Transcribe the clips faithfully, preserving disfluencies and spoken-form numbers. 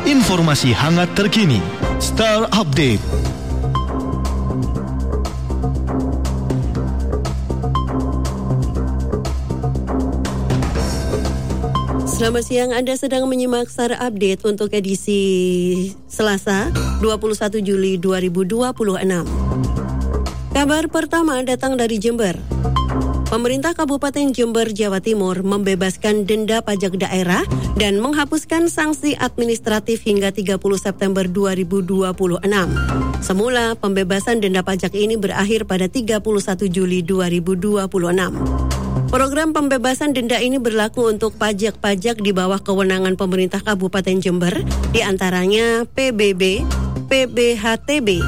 Informasi hangat terkini. Star Update. Selamat siang, Anda sedang menyimak Star Update untuk edisi Selasa dua puluh satu Juli dua ribu dua puluh enam. Kabar pertama datang dari Jember. Pemerintah Kabupaten Jember, Jawa Timur membebaskan denda pajak daerah dan menghapuskan sanksi administratif hingga tiga puluh September dua ribu dua puluh enam. Semula, pembebasan denda pajak ini berakhir pada tiga puluh satu Juli dua ribu dua puluh enam. Program pembebasan denda ini berlaku untuk pajak-pajak di bawah kewenangan pemerintah Kabupaten Jember, di antaranya P B B, P B H T B,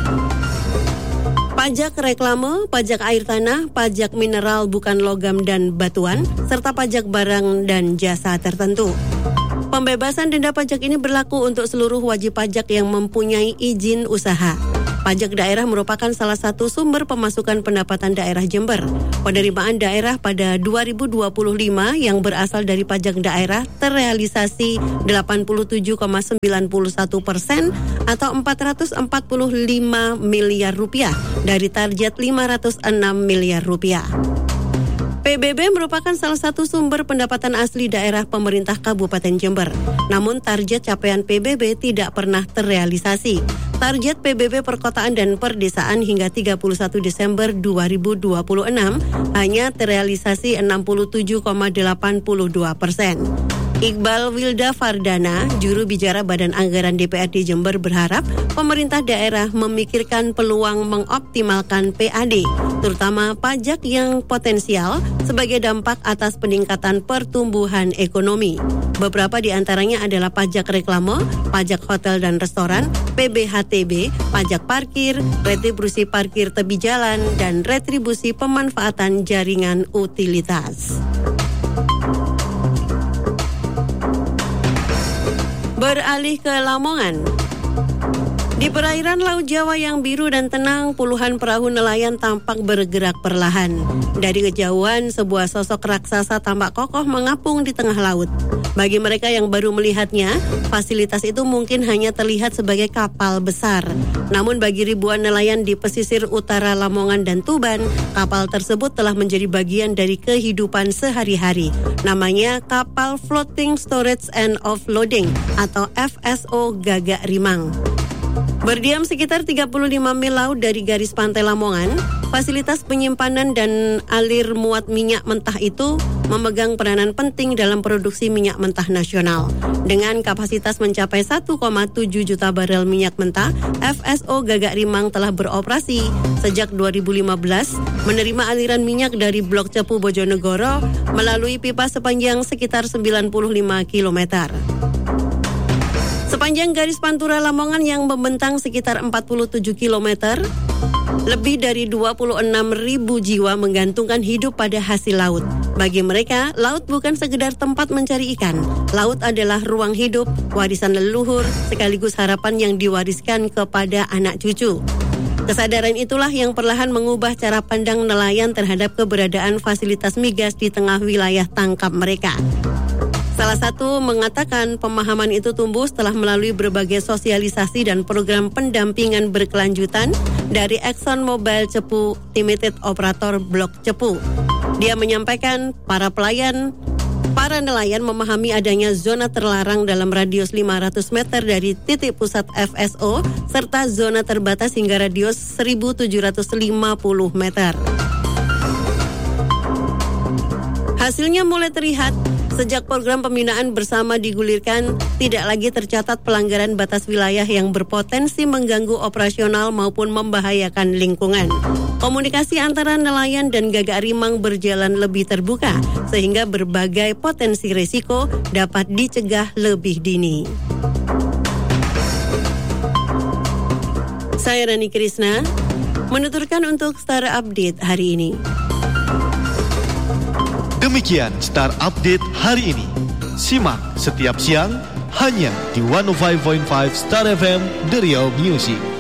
pajak reklame, pajak air tanah, pajak mineral bukan logam dan batuan, serta pajak barang dan jasa tertentu. Pembebasan denda pajak ini berlaku untuk seluruh wajib pajak yang mempunyai izin usaha. Pajak daerah merupakan salah satu sumber pemasukan pendapatan daerah Jember. Penerimaan daerah pada dua ribu dua puluh lima yang berasal dari pajak daerah terrealisasi delapan puluh tujuh koma sembilan satu persen atau empat ratus empat puluh lima miliar rupiah dari target lima ratus enam miliar rupiah. P B B merupakan salah satu sumber pendapatan asli daerah pemerintah Kabupaten Jember. Namun target capaian P B B tidak pernah terrealisasi. Target P B B perkotaan dan perdesaan hingga tiga puluh satu Desember dua ribu dua puluh enam hanya terrealisasi enam puluh tujuh koma delapan dua persen. Iqbal Wilda Fardana, juru bicara Badan Anggaran D P R D Jember berharap pemerintah daerah memikirkan peluang mengoptimalkan P A D, terutama pajak yang potensial sebagai dampak atas peningkatan pertumbuhan ekonomi. Beberapa di antaranya adalah pajak reklame, pajak hotel dan restoran, P B H T B, pajak parkir, retribusi parkir tepi jalan, dan retribusi pemanfaatan jaringan utilitas. Beralih ke Lamongan. Di perairan Laut Jawa yang biru dan tenang, puluhan perahu nelayan tampak bergerak perlahan. Dari kejauhan, sebuah sosok raksasa tampak kokoh mengapung di tengah laut. Bagi mereka yang baru melihatnya, fasilitas itu mungkin hanya terlihat sebagai kapal besar. Namun bagi ribuan nelayan di pesisir utara Lamongan dan Tuban, kapal tersebut telah menjadi bagian dari kehidupan sehari-hari. Namanya Kapal Floating Storage and Offloading atau F S O Gagak Rimang. Berdiam sekitar tiga puluh lima mil laut dari garis pantai Lamongan, fasilitas penyimpanan dan alir muat minyak mentah itu memegang peranan penting dalam produksi minyak mentah nasional. Dengan kapasitas mencapai satu koma tujuh juta barel minyak mentah, F S O Gagak Rimang telah beroperasi sejak dua ribu lima belas, menerima aliran minyak dari Blok Cepu Bojonegoro melalui pipa sepanjang sekitar sembilan puluh lima kilometer. Sepanjang garis pantura Lamongan yang membentang sekitar empat puluh tujuh kilometer, lebih dari dua puluh enam ribu jiwa menggantungkan hidup pada hasil laut. Bagi mereka, laut bukan sekedar tempat mencari ikan. Laut adalah ruang hidup, warisan leluhur, sekaligus harapan yang diwariskan kepada anak cucu. Kesadaran itulah yang perlahan mengubah cara pandang nelayan terhadap keberadaan fasilitas migas di tengah wilayah tangkap mereka. Salah satu mengatakan pemahaman itu tumbuh setelah melalui berbagai sosialisasi dan program pendampingan berkelanjutan dari Exxon Mobil Cepu Limited Operator Blok Cepu. Dia menyampaikan para pelayan, para nelayan memahami adanya zona terlarang dalam radius lima ratus meter dari titik pusat F S O serta zona terbatas hingga radius seribu tujuh ratus lima puluh meter. Hasilnya mulai terlihat. Sejak program pembinaan bersama digulirkan, tidak lagi tercatat pelanggaran batas wilayah yang berpotensi mengganggu operasional maupun membahayakan lingkungan. Komunikasi antara nelayan dan Gagak Rimang berjalan lebih terbuka, sehingga berbagai potensi risiko dapat dicegah lebih dini. Saya Rani Krisna, menuturkan untuk Star Update hari ini. Demikian Star Update hari ini. Simak setiap siang hanya di seratus lima koma lima Star F M The Real Music.